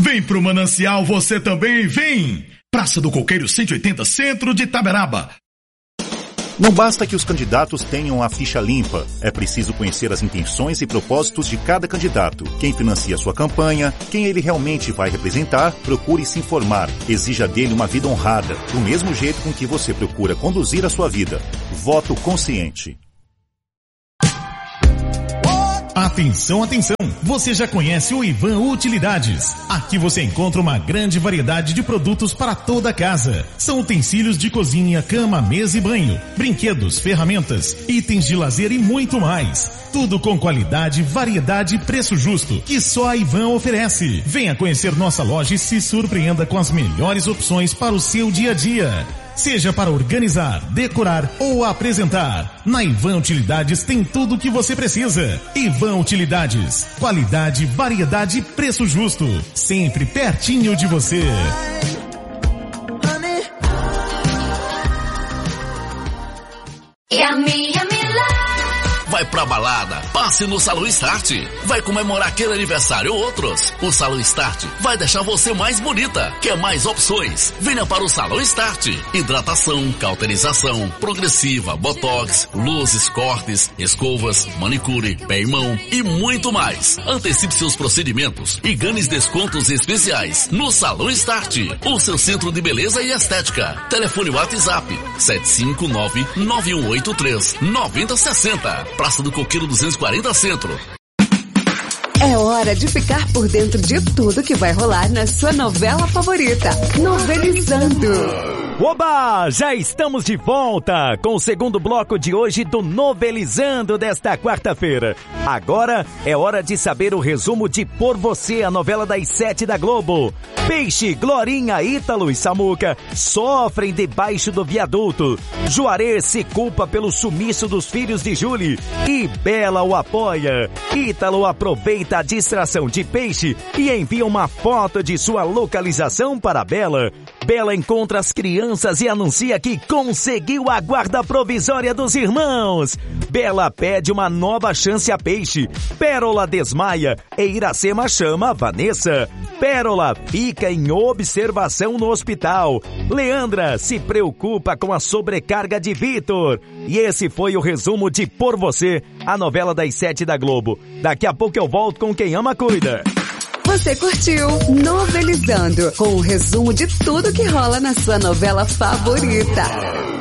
Vem pro Manancial você também, vem! Praça do Coqueiro 180, centro de Itaberaba. Não basta que os candidatos tenham a ficha limpa. É preciso conhecer as intenções e propósitos de cada candidato. Quem financia sua campanha, quem ele realmente vai representar, procure se informar. Exija dele uma vida honrada, do mesmo jeito com que você procura conduzir a sua vida. Voto consciente. Atenção, atenção! Você já conhece o Ivan Utilidades. Aqui você encontra uma grande variedade de produtos para toda a casa. São utensílios de cozinha, cama, mesa e banho, brinquedos, ferramentas, itens de lazer e muito mais. Tudo com qualidade, variedade e preço justo, que só a Ivan oferece. Venha conhecer nossa loja e se surpreenda com as melhores opções para o seu dia a dia. Seja para organizar, decorar ou apresentar. Na Ivan Utilidades tem tudo o que você precisa. Ivan Utilidades. Qualidade, variedade e preço justo. Sempre pertinho de você. Vai pra balada, passe no Salão Start. Vai comemorar aquele aniversário ou outros. O Salão Start vai deixar você mais bonita. Quer mais opções? Venha para o Salão Start. Hidratação, cauterização, progressiva, botox, luzes, cortes, escovas, manicure, pé e mão e muito mais. Antecipe seus procedimentos e ganhe descontos especiais no Salão Start, o seu centro de beleza e estética. Telefone WhatsApp 759-9183-9060. Praça do Coqueiro 240 Centro. É hora de ficar por dentro de tudo que vai rolar na sua novela favorita. Novelizando. Oba! Já estamos de volta com o segundo bloco de hoje do Novelizando desta quarta-feira. Agora é hora de saber o resumo de Por Você, a novela das 7 da Globo. Peixe, Glorinha, Ítalo e Samuca sofrem debaixo do viaduto. Juarez se culpa pelo sumiço dos filhos de Julie e Bela o apoia. Ítalo aproveita a distração de Peixe e envia uma foto de sua localização para Bela. Bela encontra as crianças e anuncia que conseguiu a guarda provisória dos irmãos. Bela pede uma nova chance a Peixe. Pérola desmaia e Iracema chama a Vanessa. Pérola fica em observação no hospital. Leandra se preocupa com a sobrecarga de Vitor. E esse foi o resumo de Por Você, a novela das 7 da Globo. Daqui a pouco eu volto com Quem Ama Cuida. Você curtiu Novelizando, com o resumo de tudo que rola na sua novela favorita.